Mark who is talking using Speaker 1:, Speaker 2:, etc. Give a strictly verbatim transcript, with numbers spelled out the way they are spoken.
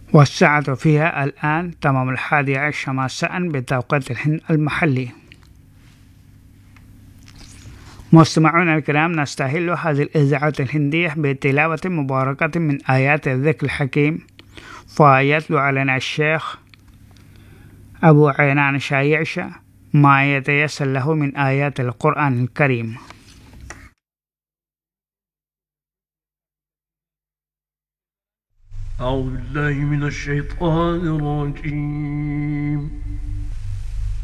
Speaker 1: والساعة فيها الآن تمام الحادي عشر مساء بتوقيت الهند المحلي. مستمعونا الكرام، نستهل هذه الإذاعة الهندية بتلاوة مباركة من آيات الذكر الحكيم، فيتلو علينا الشيخ أبو عينان شايعشة ما يتيسر له من آيات القرآن الكريم.
Speaker 2: أعوذ بالله من الشيطان الرجيم.